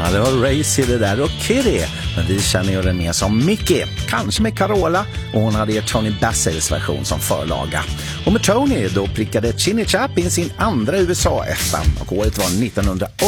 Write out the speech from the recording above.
Ja, det var Racy det där och Kitty. Men vi känner ju den mer som Mickey. Kanske med Carola. Och hon hade Tony Bassels version som förlaga. Och med Tony då prickade Chinny Chap in sin andra USA-ettan. Och året var 1980.